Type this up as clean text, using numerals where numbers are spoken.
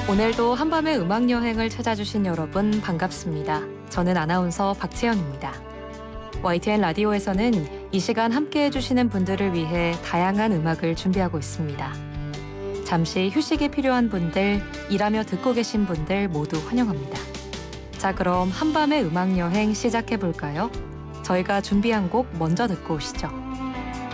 오늘도 한밤의 음악여행을 찾아주신 여러분 반갑습니다. 저는 아나운서 박채연입니다. YTN 라디오에서는 이 시간 함께해 주시는 분들을 위해 다양한 음악을 준비하고 있습니다. 잠시 휴식이 필요한 분들, 일하며 듣고 계신 분들 모두 환영합니다. 자, 그럼 한밤의 음악여행 시작해 볼까요? 저희가 준비한 곡 먼저 듣고 오시죠.